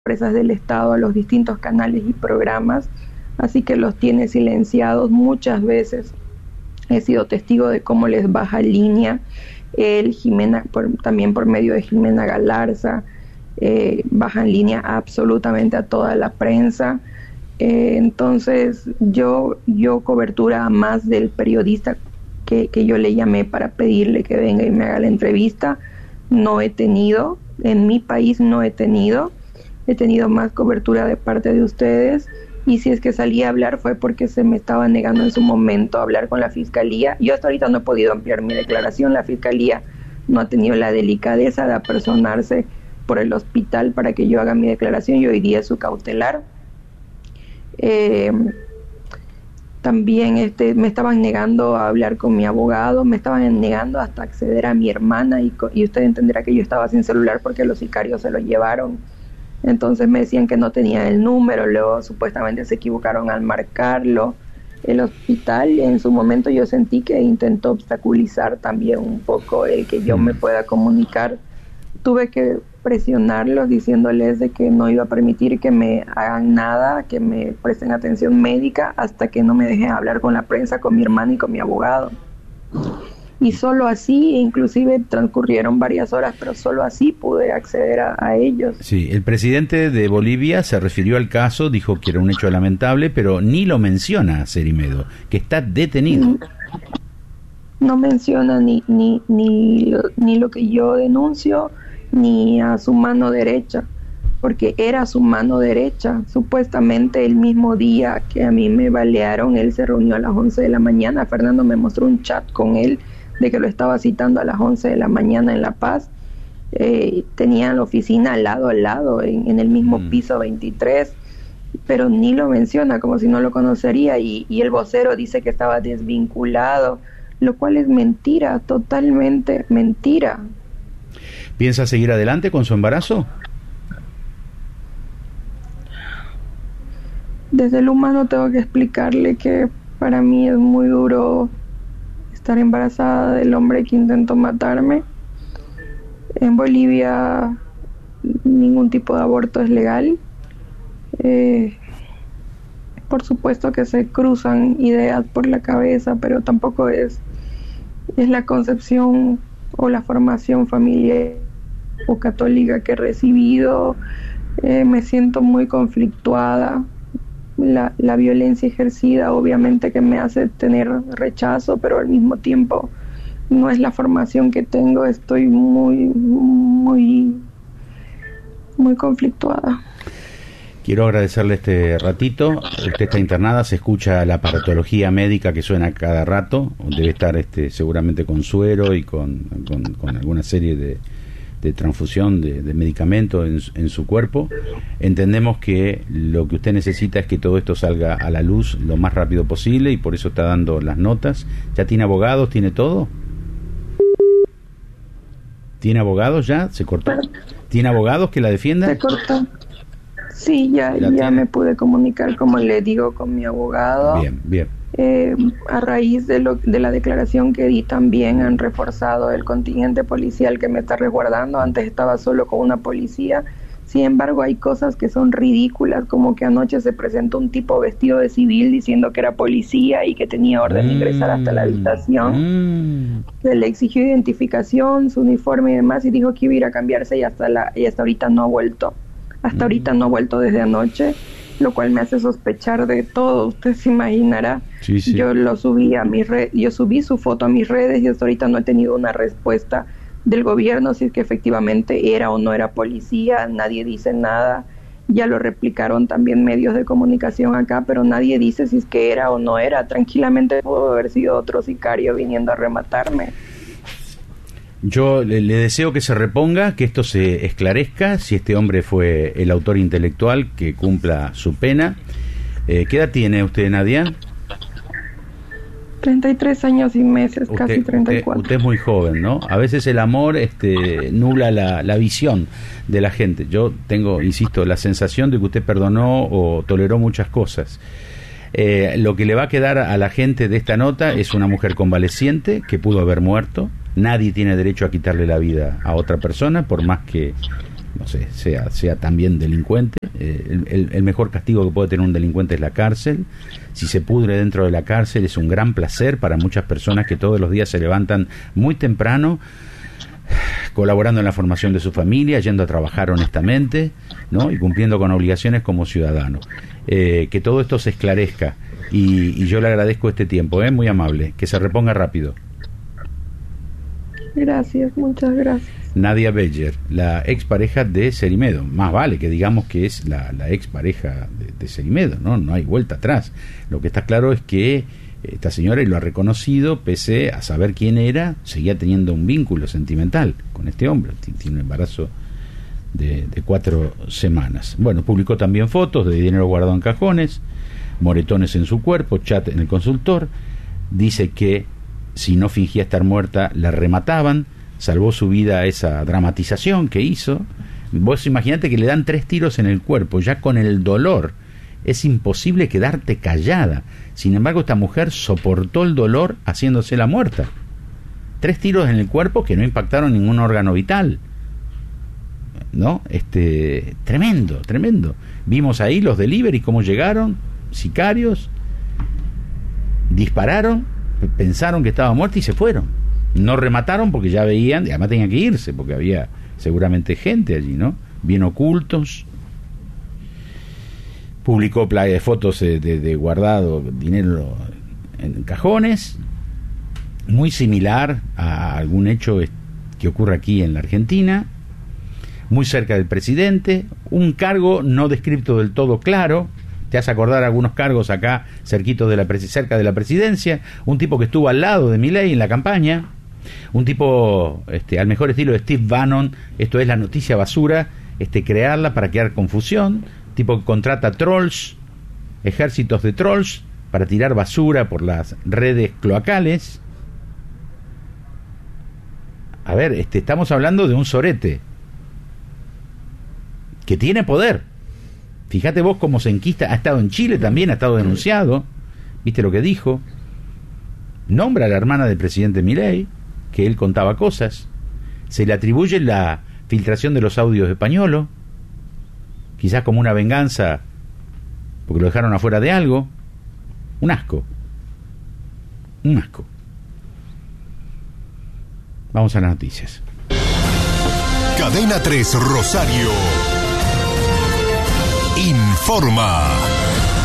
empresas del Estado, a los distintos canales y programas, así que los tiene silenciados muchas veces. He sido testigo de cómo les baja línea él, Jimena, también por medio de Jimena Galarza, bajan línea absolutamente a toda la prensa. Entonces yo cobertura más del periodista que yo le llamé para pedirle que venga y me haga la entrevista, no he tenido, en mi país no he tenido más cobertura de parte de ustedes, y si es que salí a hablar fue porque se me estaba negando en su momento a hablar con la fiscalía. Yo hasta ahorita no he podido ampliar mi declaración, la fiscalía no ha tenido la delicadeza de apersonarse por el hospital para que yo haga mi declaración, y hoy día es su cautelar. También me estaban negando a hablar con mi abogado, me estaban negando hasta acceder a mi hermana, y usted entenderá que yo estaba sin celular porque los sicarios se lo llevaron. Entonces me decían que no tenía el número, luego supuestamente se equivocaron al marcarlo. El hospital en su momento yo sentí que intentó obstaculizar también un poco el que yo me pueda comunicar. Tuve que presionarlos diciéndoles de que no iba a permitir que me hagan nada, que me presten atención médica hasta que no me dejen hablar con la prensa, con mi hermano y con mi abogado. Y solo así, inclusive transcurrieron varias horas, pero solo así pude acceder a ellos. Sí, el presidente de Bolivia se refirió al caso, dijo que era un hecho lamentable, pero ni lo menciona Cerimedo, que está detenido. No menciona ni lo que yo denuncio, ni a su mano derecha, porque era su mano derecha. Supuestamente el mismo día que a mí me balearon, él se reunió a las 11 de la mañana. Fernando me mostró un chat con él de que lo estaba citando a las 11 de la mañana en La Paz. Tenía la oficina al lado, en el mismo piso 23, pero ni lo menciona, como si no lo conocería, y el vocero dice que estaba desvinculado, lo cual es mentira, totalmente mentira. ¿Piensa seguir adelante con su embarazo? Desde el humano tengo que explicarle que para mí es muy duro estar embarazada del hombre que intentó matarme. En Bolivia ningún tipo de aborto es legal. Por supuesto que se cruzan ideas por la cabeza, pero tampoco es la concepción o la formación familiar o católica que he recibido. Me siento muy conflictuada. La violencia ejercida obviamente que me hace tener rechazo, pero al mismo tiempo no es la formación que tengo. Estoy muy conflictuada. Quiero agradecerle este ratito. Usted está internada, se escucha la aparatología médica que suena cada rato. Debe estar seguramente con suero y con alguna serie de transfusión de medicamento en su cuerpo. Entendemos que lo que usted necesita es que todo esto salga a la luz lo más rápido posible, y por eso está dando las notas. ¿Ya tiene abogados? ¿Tiene todo? ¿Tiene abogados ya? ¿Se cortó? ¿Tiene abogados que la defiendan? Se cortó. Sí, ya me pude comunicar, como le digo, con mi abogado. Bien. A raíz de la declaración que di, también han reforzado el contingente policial que me está resguardando. Antes estaba solo con una policía. Sin embargo, hay cosas que son ridículas, como que anoche se presentó un tipo vestido de civil diciendo que era policía y que tenía orden de ingresar hasta la habitación. Se le exigió identificación, su uniforme y demás, y dijo que iba a ir a cambiarse, y hasta ahorita no ha vuelto. Hasta ahorita no ha vuelto desde anoche, lo cual me hace sospechar de todo. Usted se imaginará. Sí. Yo lo subí a mis redes, yo subí su foto a mis redes, y hasta ahorita no he tenido una respuesta del gobierno si es que efectivamente era o no era policía. Nadie dice nada. Ya lo replicaron también medios de comunicación acá, pero nadie dice si es que era o no era. Tranquilamente pudo haber sido otro sicario viniendo a rematarme. Yo le deseo que se reponga, que esto se esclarezca. Si este hombre fue el autor intelectual, que cumpla su pena. ¿Qué edad tiene usted, Nadia? 33 años y meses, casi 34. Usted es muy joven, ¿no? A veces el amor nubla la visión de la gente. Yo tengo, insisto, la sensación de que usted perdonó o toleró muchas cosas. Lo que le va a quedar a la gente de esta nota es una mujer convaleciente que pudo haber muerto. Nadie tiene derecho a quitarle la vida a otra persona, por más que no sé, sea también delincuente. El mejor castigo que puede tener un delincuente es la cárcel. Si se pudre dentro de la cárcel, es un gran placer para muchas personas que todos los días se levantan muy temprano, colaborando en la formación de su familia, yendo a trabajar honestamente, ¿no? Y cumpliendo con obligaciones como ciudadano. Que todo esto se esclarezca, y yo le agradezco este tiempo, muy amable, que se reponga rápido. Gracias, muchas gracias. Nadia Beller, la expareja de Cerimedo. Más vale que digamos que es la expareja de Cerimedo, no hay vuelta atrás. Lo que está claro es que esta señora, y lo ha reconocido, pese a saber quién era, seguía teniendo un vínculo sentimental con este hombre. Tiene un embarazo de 4 semanas. Bueno, publicó también fotos de dinero guardado en cajones, moretones en su cuerpo, chat en el consultor. Dice que si no fingía estar muerta, la remataban. Salvó su vida esa dramatización que hizo. Vos imaginate que le dan 3 tiros en el cuerpo, ya con el dolor es imposible quedarte callada. Sin embargo, esta mujer soportó el dolor haciéndose la muerta. 3 tiros en el cuerpo que no impactaron ningún órgano vital, ¿no? Tremendo. Vimos ahí los delivery, cómo llegaron, sicarios, dispararon, pensaron que estaba muerta y se fueron. No remataron porque ya veían, y además tenían que irse porque había seguramente gente allí, ¿no? Bien ocultos. Publicó fotos de guardado dinero en cajones, muy similar a algún hecho que ocurre aquí en la Argentina, muy cerca del presidente, un cargo no descrito del todo claro. Te hace acordar algunos cargos acá cerca de la presidencia, un tipo que estuvo al lado de Milei en la campaña, un tipo al mejor estilo de Steve Bannon. Esto es la noticia basura, crearla para crear confusión, tipo que contrata trolls, ejércitos de trolls para tirar basura por las redes cloacales. A ver, estamos hablando de un sorete que tiene poder. Fíjate vos cómo se enquista. Ha estado en Chile también, ha estado denunciado. ¿Viste lo que dijo? Nombra a la hermana del presidente Milei, que él contaba cosas. Se le atribuye la filtración de los audios de Pañolo, quizás como una venganza porque lo dejaron afuera de algo. Un asco. Vamos a las noticias. Cadena 3 Rosario informa.